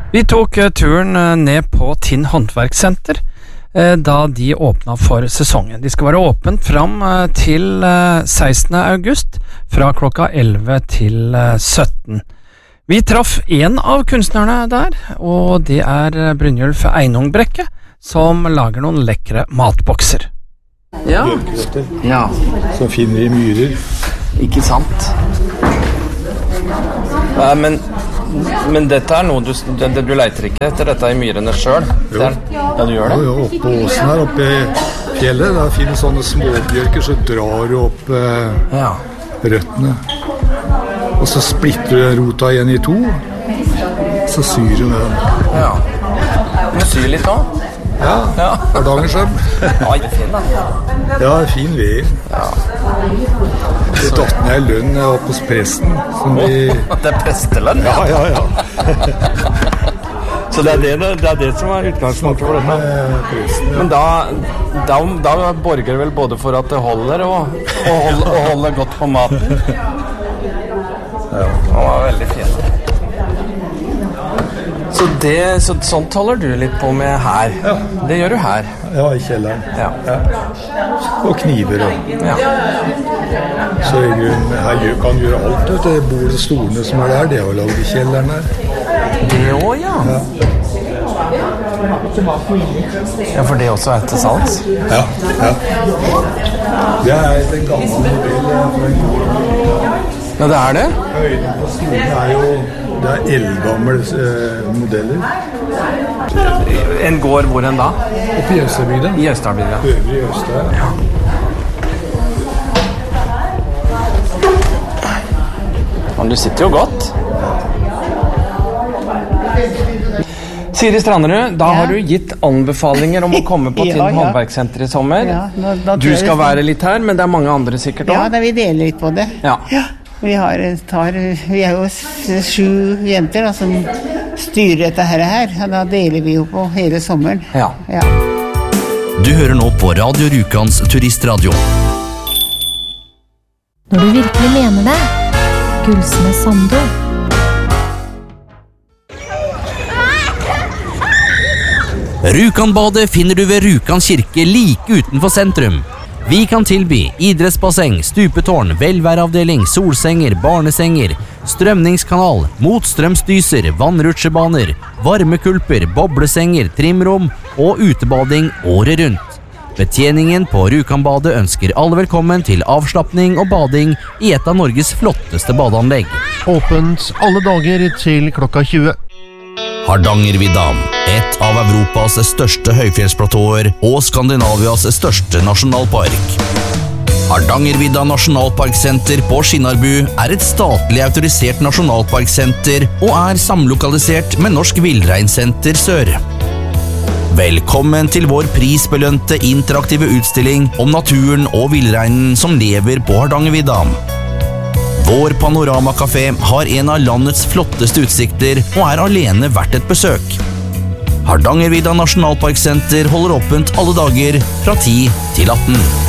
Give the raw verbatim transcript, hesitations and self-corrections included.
Vi tok turen ned på Tinn Håndverkssenter da de åpnet for sesongen. De skal være åpent fram til sekstende august fra klokka elleve til sytten. Vi traff en av kunstnerne der, og det er Brynjulf Einungbrekke, som lager noen lekre matbokser. Ja. Ja. Som finner i myrer. Ikke sant? Nei, men Men dette er noe du, det, du leiter ikke etter dette i myrene selv? Jo. Er, ja, du gjør det? Jo, jo, oppe på åsen her, oppe i fjellet, der finnes sånne småbjørker, så drar du opp eh, Ja. røttene. Og så splitter du rota igjen i to, så syr du med den. Ja. Du syr litt også? Ja, Ja. Hardangersøm. Ja, ikke fin da. Ja, fin ved. Ja. Det datt ned i lønn jeg var på presten. Som vi... Det er prestelønn? Ja, ja, ja. Så det er det, det er det som er utgangspunktet for dette? Eh, Presten, ja. Men da, da, da borger det vel både for at det holder og, og, holder, og holder godt på maten? Ja. Det var veldig fint. Så, det, så sånt holder du litt på med her? Ja. Det gjør du her? Ja, i kjelleren. Ja. Ja. Og kniver og... Ja. Så i grunnen, her gjør- kan gjøre alt. Vet du. Det bordet og stolene som er der, det er jo laget i kjelleren her. Det også, ja. Ja. Ja, for det også er til salgs? Ja, ja. Det er den gamle modellen. Ja, det er det? Høyden på stolene er jo... Det er eldgamle eh, modeller. En gård hvor en da? Oppe i Østerbygda. I Østerbygda. Øvrig i Øster. Ja. Men du sitter jo godt. Siri Stranderud, da Ja. har du gitt anbefalinger om å komme på Ja, Tinn ja. Håndverkssenter i sommer. Ja, da- da tror Du jeg skal det- være litt her, men det er mange andre sikkert Ja, også. da vi deler litt på det. Ja. Vi, har, tar, vi er jo s- sju jenter da, som styrer dette her, her. Og da deler vi jo på hele sommeren. Ja. Ja. Du hører nå på Radio Rukans turistradio. Når du virkelig mener det. Gullsmed Sando. Rjukanbadet finner du ved Rjukan kirke like utenfor sentrum. Vi kan tilby idrettsbasseng, stupetårn, velværeavdeling, solsenger, barnesenger, strømningskanal, motstrømsdyser, vannrutsjebaner, varmekulper, boblesenger, trimrom og utebading året rundt. Betjeningen på Rjukanbadet ønsker alle velkommen til avslappning og bading i et av Norges flotteste badeanlegg. Åpent alle dager til klokka tjue. Hardangervidda, et av Europas største høyfjellsplatåer og Skandinavias største nasjonalpark. Hardangervidda nasjonalparksenter på Skinnarbu er et statlig autorisert nasjonalparksenter og er samlokalisert med Norsk Villreinsenter Sør. Velkommen til vår prisbelønte interaktive utstilling om naturen og villreinen som lever på Hardangervidda. Vår panoramakafé har en av landets flotteste utsikter og er alene verdt et besøk. Hardangervidda nasjonalparksenter holder åpent alle dager fra ti til atten.